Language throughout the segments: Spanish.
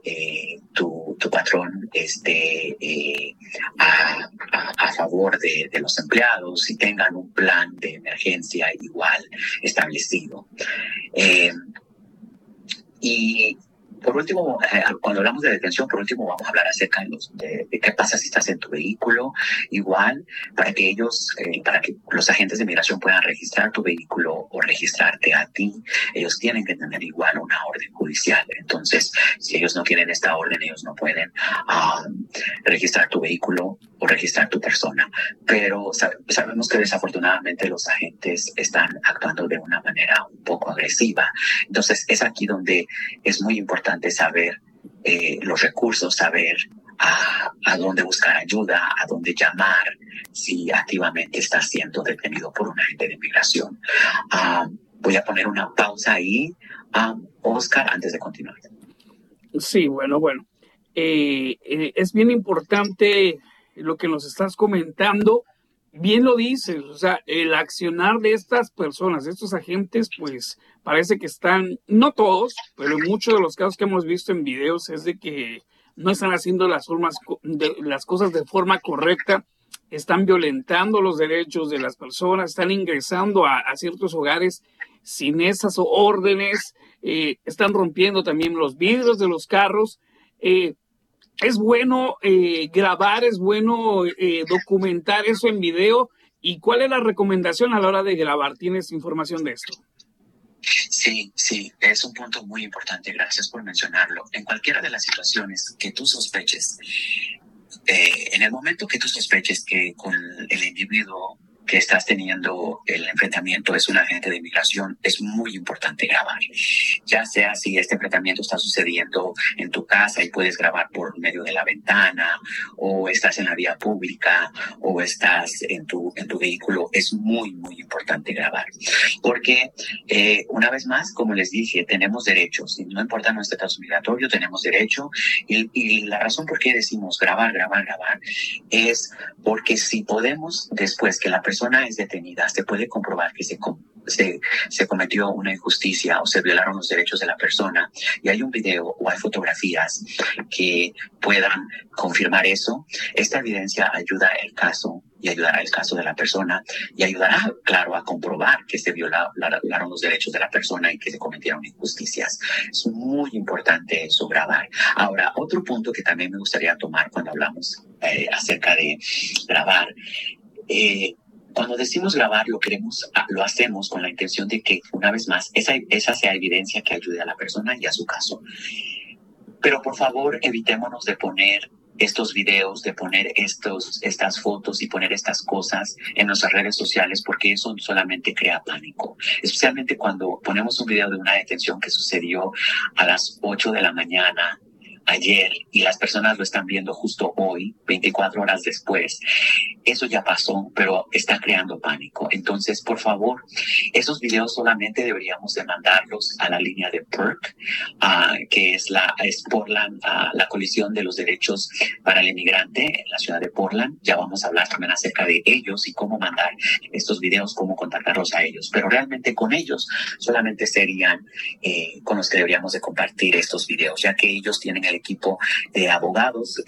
tu patrón esté a favor de los empleados y tengan un plan de emergencia igual establecido. Y por último, cuando hablamos de detención, por último vamos a hablar acerca de qué pasa si estás en tu vehículo, igual, para que los agentes de migración puedan registrar tu vehículo o registrarte a ti. Ellos tienen que tener igual una orden judicial. Entonces, si ellos no tienen esta orden, ellos no pueden registrar tu vehículo o registrar tu persona. Pero sabemos que desafortunadamente los agentes están actuando de una manera un poco agresiva. Entonces, es aquí donde es muy importante saber los recursos, saber a dónde buscar ayuda, a dónde llamar si activamente estás siendo detenido por un agente de inmigración. Voy a poner una pausa ahí, Oscar, antes de continuar. Sí, bueno. Es bien importante lo que nos estás comentando. Bien lo dices, o sea, el accionar de estas personas, de estos agentes, pues parece que están, no todos, pero en muchos de los casos que hemos visto en videos es de que no están haciendo las cosas de forma correcta, están violentando los derechos de las personas, están ingresando a ciertos hogares sin esas órdenes, están rompiendo también los vidrios de los carros. Es bueno grabar, es bueno documentar eso en video. ¿Y cuál es la recomendación a la hora de grabar? ¿Tienes información de esto? Sí, es un punto muy importante. Gracias por mencionarlo. En cualquiera de las situaciones que tú sospeches, en el momento que tú sospeches que con el individuo que estás teniendo el enfrentamiento es un agente de inmigración, es muy importante grabar. Ya sea si este enfrentamiento está sucediendo en tu casa y puedes grabar por medio de la ventana, o estás en la vía pública, o estás en tu vehículo, es muy, muy importante grabar. Porque, una vez más, como les dije, tenemos derechos. Y no importa nuestro estatus migratorio, tenemos derecho. Y la razón por qué decimos grabar, es porque si podemos, después que la persona es detenida, se puede comprobar que se cometió una injusticia o se violaron los derechos de la persona, y hay un video o hay fotografías que puedan confirmar eso. Esta evidencia ayuda el caso y ayudará el caso de la persona y ayudará, claro, a comprobar que se violaron los derechos de la persona y que se cometieron injusticias. Es muy importante eso, grabar. Ahora, otro punto que también me gustaría tomar cuando hablamos acerca de grabar, cuando decimos grabar, lo hacemos con la intención de que, una vez más, esa sea evidencia que ayude a la persona y a su caso. Pero por favor, evitémonos de poner estos videos, de poner estas fotos y poner estas cosas en nuestras redes sociales, porque eso solamente crea pánico. Especialmente cuando ponemos un video de una detención que sucedió a las 8 de la mañana ayer y las personas lo están viendo justo hoy, 24 horas después. Eso ya pasó, pero está creando pánico. Entonces, por favor, esos videos solamente deberíamos de mandarlos a la línea de PERC, que es Portland, la Coalición de los Derechos para el Inmigrante en la ciudad de Portland. Ya vamos a hablar también acerca de ellos y cómo mandar estos videos, cómo contactarlos a ellos. Pero realmente con ellos solamente serían con los que deberíamos de compartir estos videos, ya que ellos tienen el equipo de abogados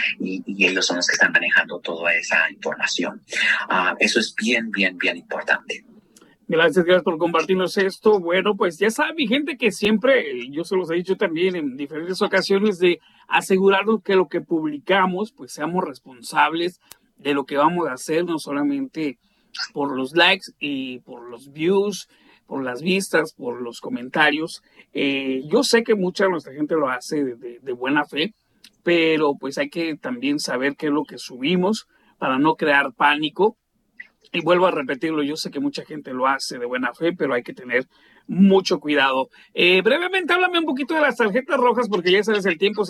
y ellos son los que están manejando toda esa información. Eso es bien importante. Gracias por compartirnos esto. Bueno, pues ya saben, mi gente, que siempre, yo se los he dicho también en diferentes ocasiones, de asegurarnos que lo que publicamos, pues seamos responsables de lo que vamos a hacer, no solamente por los likes y por los views, por las vistas, por los comentarios. Yo sé que mucha de nuestra gente lo hace de buena fe, pero pues hay que también saber qué es lo que subimos para no crear pánico. Y vuelvo a repetirlo, yo sé que mucha gente lo hace de buena fe, pero hay que tener mucho cuidado. Brevemente, háblame un poquito de las tarjetas rojas, porque ya sabes, el tiempo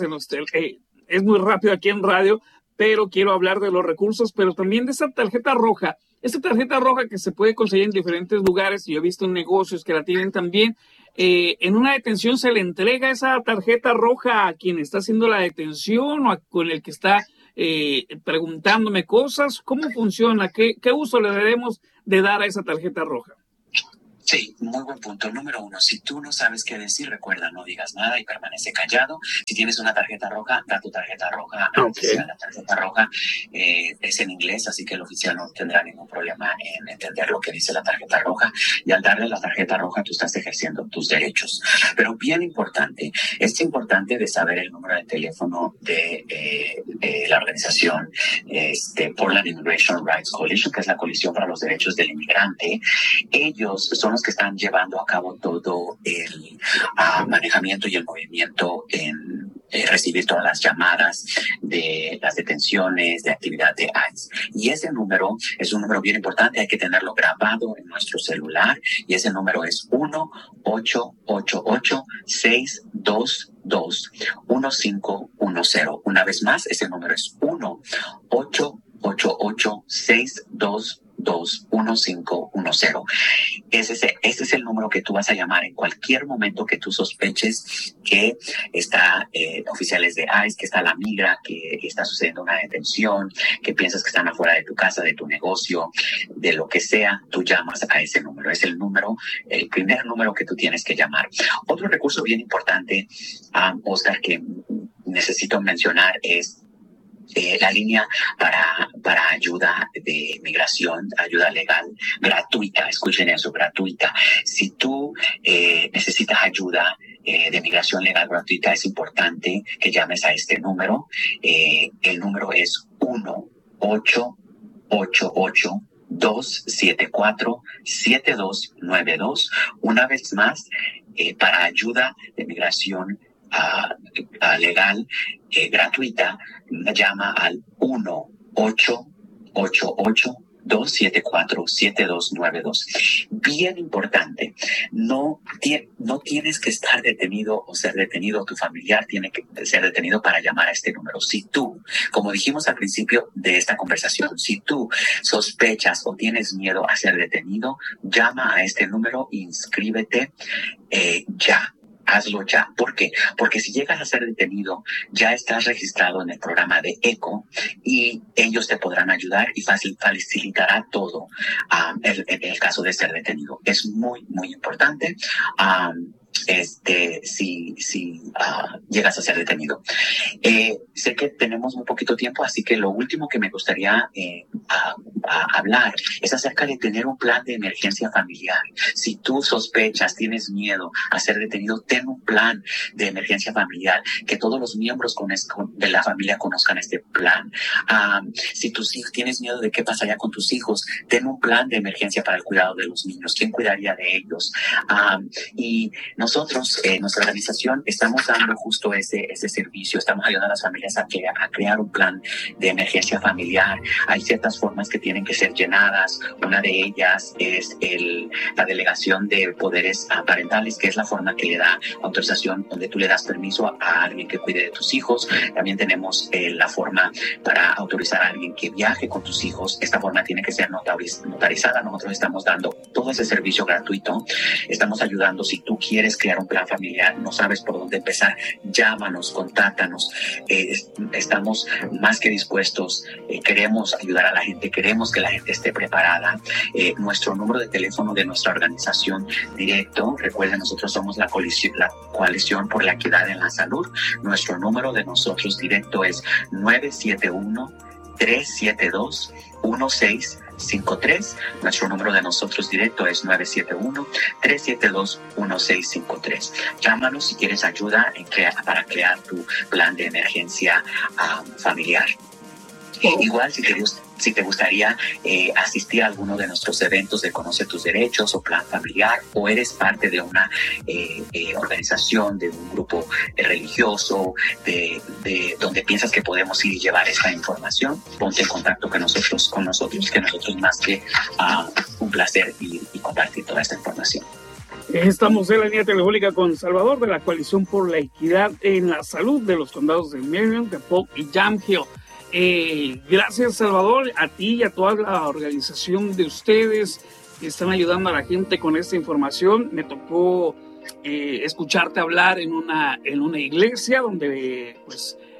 es muy rápido aquí en radio, pero quiero hablar de los recursos, pero también de esa tarjeta roja. Esta tarjeta roja que se puede conseguir en diferentes lugares, y yo he visto en negocios que la tienen también. En una detención se le entrega esa tarjeta roja a quien está haciendo la detención o con el que está preguntándome cosas. ¿Cómo funciona? ¿Qué uso le debemos de dar a esa tarjeta roja? Sí, muy buen punto. Número uno, si tú no sabes qué decir, recuerda, no digas nada y permanece callado. Si tienes una tarjeta roja, da tu tarjeta roja al oficial. La tarjeta roja es en inglés, así que el oficial no tendrá ningún problema en entender lo que dice la tarjeta roja. Y al darle la tarjeta roja, tú estás ejerciendo tus derechos. Pero bien importante, es importante de saber el número de teléfono de la organización Portland Immigration Rights Coalition, que es la coalición para los derechos del inmigrante. Ellos son los que están llevando a cabo todo el manejamiento y el movimiento en recibir todas las llamadas de las detenciones, de actividad de ICE. Y ese número es un número bien importante, hay que tenerlo grabado en nuestro celular, y ese número es 1-888-622-1510. Una vez más, ese número es 1-888-622-1510. Ese es el número que tú vas a llamar en cualquier momento que tú sospeches que está oficiales de ICE, que está la migra, que está sucediendo una detención, que piensas que están afuera de tu casa, de tu negocio, de lo que sea. Tú llamas a ese número. Es el primer número que tú tienes que llamar. Otro recurso bien importante, Oscar, que necesito mencionar es la línea para ayuda de migración, ayuda legal gratuita. Escuchen eso, gratuita. Si tú necesitas ayuda de migración legal gratuita, es importante que llames a este número. El número es 1-888-274-7292. Una vez más, para ayuda de migración legal gratuita, llama al 1-888-274-7292. Bien importante, no tienes que estar detenido o ser detenido. Tu familiar tiene que ser detenido para llamar a este número. Si tú, como dijimos al principio de esta conversación, si tú sospechas o tienes miedo a ser detenido, llama a este número, inscríbete ya. Hazlo ya. ¿Por qué? Porque si llegas a ser detenido, ya estás registrado en el programa de ECO y ellos te podrán ayudar y facilitará todo en el caso de ser detenido. Es muy, muy importante. Si llegas a ser detenido. Sé que tenemos muy poquito tiempo, así que lo último que me gustaría hablar es acerca de tener un plan de emergencia familiar. Si tú sospechas, tienes miedo a ser detenido, ten un plan de emergencia familiar, que todos los miembros de la familia conozcan este plan. Si tus hijos tienes miedo de qué pasaría con tus hijos, ten un plan de emergencia para el cuidado de los niños. ¿Quién cuidaría de ellos? Y nosotros, nuestra organización, estamos dando justo ese servicio. Estamos ayudando a las familias a crear un plan de emergencia familiar. Hay ciertas formas que tienen que ser llenadas. Una de ellas es la delegación de poderes parentales, que es la forma que le da autorización, donde tú le das permiso a alguien que cuide de tus hijos. También tenemos la forma para autorizar a alguien que viaje con tus hijos. Esta forma tiene que ser notarizada. Nosotros estamos dando todo ese servicio gratuito. Estamos ayudando. Si tú quieres crear un plan familiar, no sabes por dónde empezar, llámanos, contáctanos. Estamos más que dispuestos. Queremos ayudar a la gente, queremos que la gente esté preparada. Nuestro número de teléfono de nuestra organización directo, recuerden, nosotros somos la Coalición por la Equidad en la Salud. Nuestro número de nosotros directo es 971-372-1653. Nuestro número de nosotros directo es 971-372-1653. Llámanos si quieres ayuda para crear tu plan de emergencia familiar. Igual, si te gustaría asistir a alguno de nuestros eventos de Conoce tus Derechos o Plan Familiar, o eres parte de una organización, de un grupo religioso, de donde piensas que podemos ir y llevar esta información, ponte en contacto con nosotros, que nosotros más que un placer ir y compartir toda esta información. Estamos en la línea telefónica con Salvador de la Coalición por la Equidad en la Salud de los condados de Marion, DePaul y Yamhill. Gracias, Salvador, a ti y a toda la organización de ustedes que están ayudando a la gente con esta información. Me tocó escucharte hablar en una iglesia donde pues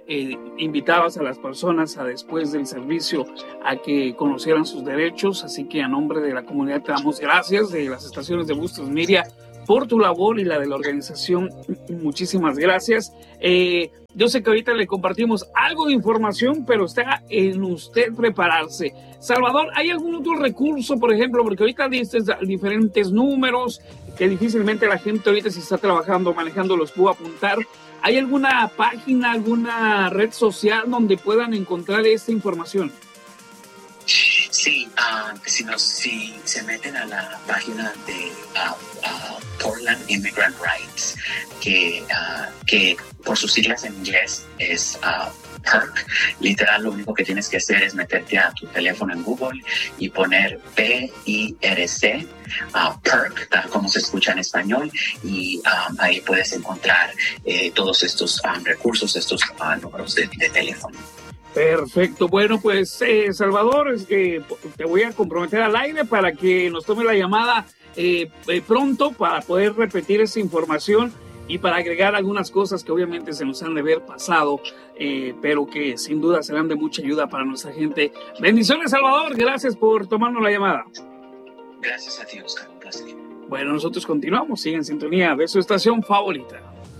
invitabas a las personas a después del servicio a que conocieran sus derechos. Así que a nombre de la comunidad te damos gracias, de las estaciones de Bustos Media, por tu labor y la de la organización. Muchísimas gracias. Yo sé que ahorita le compartimos algo de información, pero está en usted prepararse. Salvador, ¿hay algún otro recurso, por ejemplo? Porque ahorita dices diferentes números que difícilmente la gente ahorita, si está trabajando, manejando, los pudo apuntar. ¿Hay alguna página, alguna red social donde puedan encontrar esta información? Sí, si se meten a la página de Portland Immigrant Rights, que por sus siglas en inglés es PIRC, literal lo único que tienes que hacer es meterte a tu teléfono en Google y poner PIRC, PIRC, tal como se escucha en español, y ahí puedes encontrar todos estos recursos, estos números de teléfono. Perfecto. Bueno, pues Salvador, te voy a comprometer al aire para que nos tome la llamada pronto para poder repetir esa información y para agregar algunas cosas que obviamente se nos han de ver pasado, pero que sin duda serán de mucha ayuda para nuestra gente. Bendiciones, Salvador. Gracias por tomarnos la llamada. Gracias a ti, Oscar. Un placer. Bueno, nosotros continuamos. Sigue en sintonía de su estación favorita.